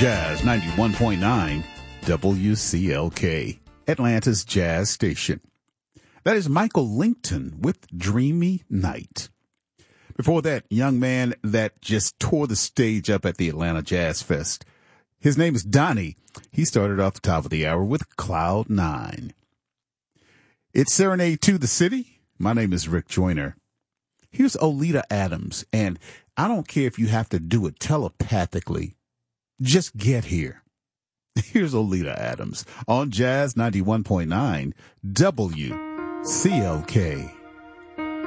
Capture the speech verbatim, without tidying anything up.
Jazz ninety-one point nine W C L K, Atlanta's jazz station. That is Michael Lington with Dreamy Night. Before that, young man that just tore the stage up at the Atlanta Jazz Fest. His name is Donnie. He started off the top of the hour with Cloud Nine. It's Serenade to the City. My name is Rick Joyner. Here's Oleta Adams, and I don't care if you have to do it telepathically. Just get here. Here's Oleta Adams on Jazz ninety-one point nine W C L K.